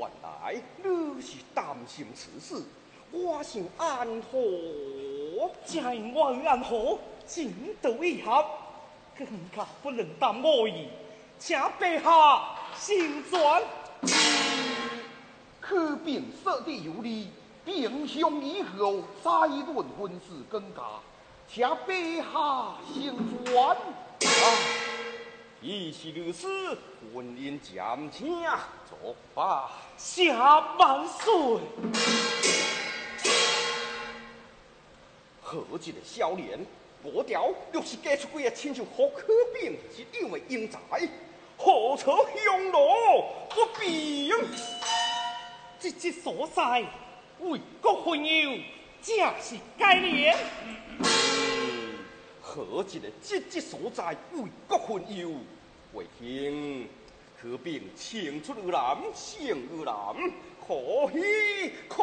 原来你是担心此事，我想安好。 正因我安好，情到意合，更加不能担我意，请陛下成全。 可并设的有理，并向以后再论婚事更加，请陛下成全。 既是如此，婚姻暂请作罢。 下万岁！ 何一个少年，无条若是嫁出去，亲像胡可炳一样的英才，何处香罗不平？ 这所在为国分忧，正是该年。 何一个这所在为国分忧？为兄可并青出于蓝，胜于蓝，可喜可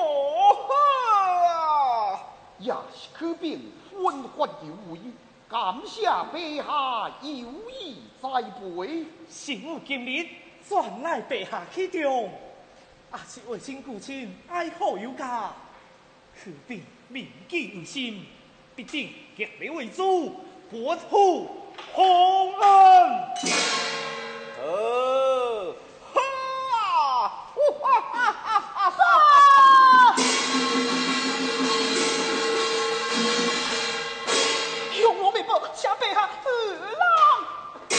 贺。 也是可并分发有为，感谢陛下有意栽培。 神有今日转来陛下启重，也是为亲故亲爱好有加，可并铭记于心，必定革命为主，国富洪恩。